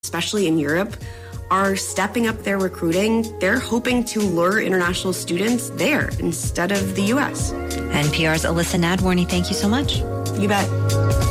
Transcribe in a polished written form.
especially in Europe, are stepping up their recruiting. They're hoping to lure international students there instead of the U.S. NPR's Alyssa Nadworny, thank you so much. You bet.